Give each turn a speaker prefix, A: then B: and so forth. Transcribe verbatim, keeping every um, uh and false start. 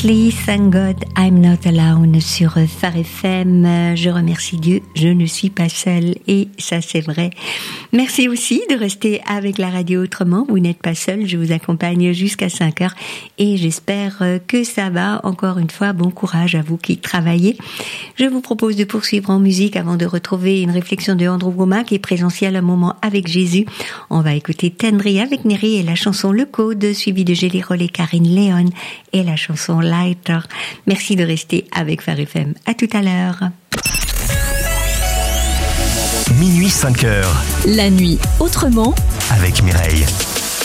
A: Ashley, Thank God I'm Not Alone sur Phare F M. Je remercie Dieu, je ne suis pas seule et ça c'est vrai. Merci aussi de rester avec la radio autrement. Vous n'êtes pas seul, je vous accompagne jusqu'à cinq heures et j'espère que ça va. Encore une fois, bon courage à vous qui travaillez. Je vous propose de poursuivre en musique avant de retrouver une réflexion de Andrew Womack et présentiel un moment avec Jésus. On va écouter Tendry avec Neri et la chanson Le Code, suivi de Jelly Roll et Karine Léon et la chanson Lighter. Merci de rester avec Phare F M. À tout à l'heure.
B: Minuit cinq heures.
C: La nuit autrement
B: avec Mireille.